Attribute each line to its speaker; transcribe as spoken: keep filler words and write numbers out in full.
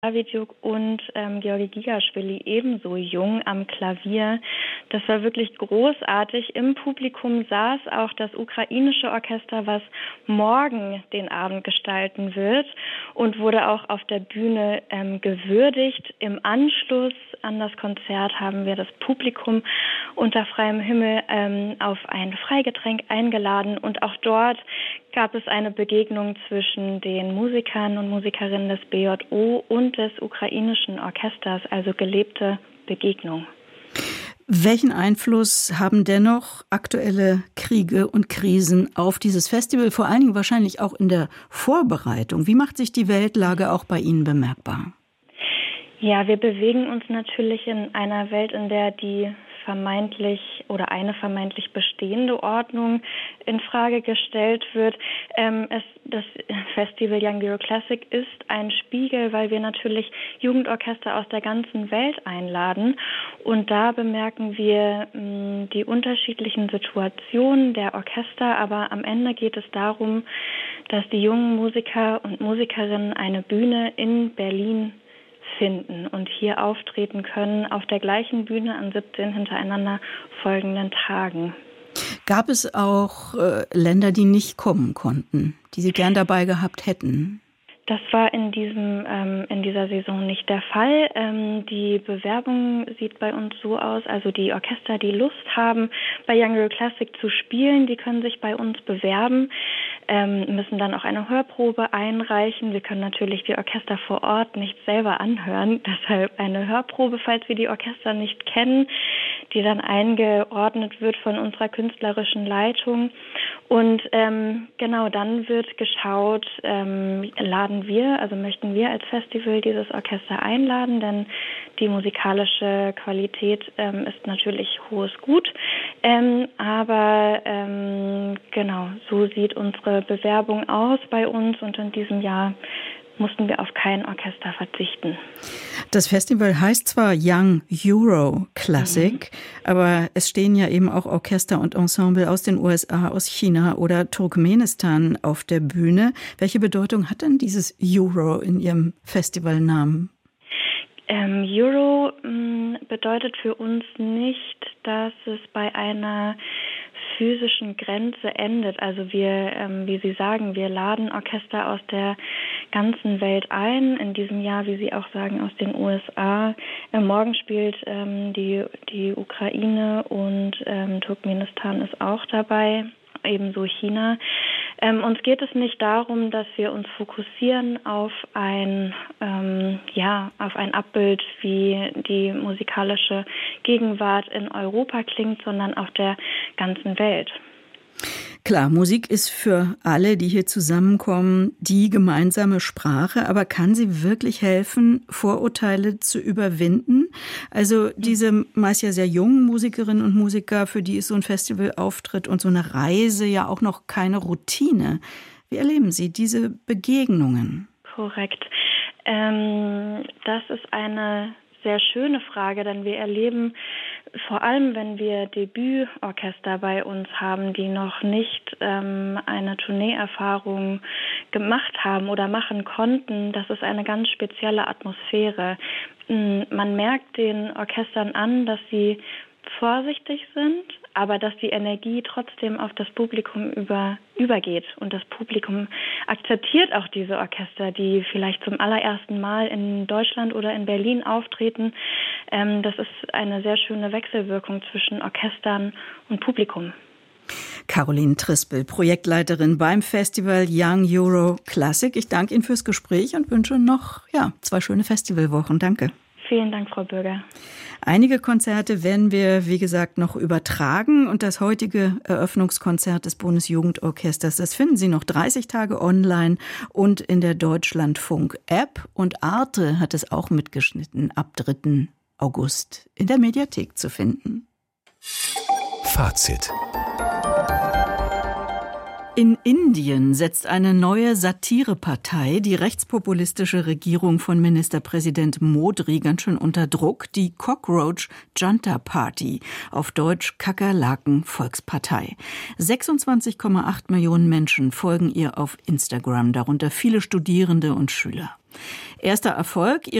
Speaker 1: Davidjuk und ähm, Georgi Gigaschwili ebenso jung am Klavier. Das war wirklich großartig. Im Publikum saß auch das ukrainische Orchester, was morgen den Abend gestalten wird und wurde auch auf der Bühne ähm, gewürdigt. Im Anschluss an das Konzert haben wir das Publikum unter freiem Himmel ähm, auf ein Freigetränk eingeladen und auch dort gab es eine Begegnung zwischen den Musikern und Musikerinnen des B J O und des ukrainischen Orchesters, also gelebte Begegnung.
Speaker 2: Welchen Einfluss haben dennoch aktuelle Kriege und Krisen auf dieses Festival, vor allen Dingen wahrscheinlich auch in der Vorbereitung? Wie macht sich die Weltlage auch bei Ihnen bemerkbar?
Speaker 1: Ja, wir bewegen uns natürlich in einer Welt, in der die vermeintlich oder eine vermeintlich bestehende Ordnung in Frage gestellt wird. Ähm, es, das Festival Young Euro Classic ist ein Spiegel, weil wir natürlich Jugendorchester aus der ganzen Welt einladen. Und da bemerken wir mh, die unterschiedlichen Situationen der Orchester. Aber am Ende geht es darum, dass die jungen Musiker und Musikerinnen eine Bühne in Berlin finden und hier auftreten können auf der gleichen Bühne an siebzehn hintereinander folgenden Tagen.
Speaker 2: Gab es auch äh, Länder, die nicht kommen konnten, die Sie gern dabei gehabt hätten?
Speaker 1: Das war in diesem ähm, in dieser Saison nicht der Fall. Ähm, die Bewerbung sieht bei uns so aus, also die Orchester, die Lust haben, bei Young Euro Classic zu spielen, die können sich bei uns bewerben, ähm, müssen dann auch eine Hörprobe einreichen. Wir können natürlich die Orchester vor Ort nicht selber anhören, deshalb eine Hörprobe, falls wir die Orchester nicht kennen, die dann eingeordnet wird von unserer künstlerischen Leitung. Und ähm, genau, dann wird geschaut, ähm, laden wir, also möchten wir als Festival dieses Orchester einladen, denn die musikalische Qualität ähm, ist natürlich hohes Gut. Ähm, aber ähm, genau, so sieht unsere Bewerbung aus bei uns und in diesem Jahr mussten wir auf kein Orchester verzichten.
Speaker 2: Das Festival heißt zwar Young Euro Classic, mhm. aber es stehen ja eben auch Orchester und Ensemble aus den U S A, aus China oder Turkmenistan auf der Bühne. Welche Bedeutung hat denn dieses Euro in Ihrem Festivalnamen?
Speaker 1: Ähm, Euro mh, bedeutet für uns nicht, dass es bei einer physischen Grenze endet. Also wir, ähm, wie Sie sagen, wir laden Orchester aus der ganzen Welt ein. In diesem Jahr, wie Sie auch sagen, aus den U S A. Äh, morgen spielt ähm, die, die Ukraine und ähm, Turkmenistan ist auch dabei. Ebenso China. Ähm, uns geht es nicht darum, dass wir uns fokussieren auf ein, ähm, ja, auf ein Abbild, wie die musikalische Gegenwart in Europa klingt, sondern auf der ganzen Welt.
Speaker 2: Klar, Musik ist für alle, die hier zusammenkommen, die gemeinsame Sprache. Aber kann sie wirklich helfen, Vorurteile zu überwinden? Also diese meist ja sehr jungen Musikerinnen und Musiker, für die ist so ein Festivalauftritt und so eine Reise ja auch noch keine Routine. Wie erleben Sie diese Begegnungen?
Speaker 1: Korrekt. Ähm, das ist eine sehr schöne Frage, denn wir erleben vor allem, wenn wir Debütorchester bei uns haben, die noch nicht ähm, eine Tourneeerfahrung gemacht haben oder machen konnten, das ist eine ganz spezielle Atmosphäre. Man merkt den Orchestern an, dass sie vorsichtig sind, aber dass die Energie trotzdem auf das Publikum über, übergeht. Und das Publikum akzeptiert auch diese Orchester, die vielleicht zum allerersten Mal in Deutschland oder in Berlin auftreten. Ähm, das ist eine sehr schöne Wechselwirkung zwischen Orchestern und Publikum.
Speaker 2: Caroline Trispel, Projektleiterin beim Festival Young Euro Classic. Ich danke Ihnen fürs Gespräch und wünsche noch ja, zwei schöne Festivalwochen. Danke.
Speaker 1: Vielen Dank, Frau Bürger.
Speaker 2: Einige Konzerte werden wir, wie gesagt, noch übertragen. Und das heutige Eröffnungskonzert des Bundesjugendorchesters, das finden Sie noch dreißig Tage online und in der Deutschlandfunk-App. Und Arte hat es auch mitgeschnitten, ab dritten August in der Mediathek zu finden.
Speaker 3: Fazit.
Speaker 2: In Indien setzt eine neue Satirepartei die rechtspopulistische Regierung von Ministerpräsident Modi ganz schön unter Druck, die Cockroach Junta Party, auf Deutsch Kakerlaken-Volkspartei. sechsundzwanzig Komma acht Millionen Menschen folgen ihr auf Instagram, darunter viele Studierende und Schüler. Erster Erfolg: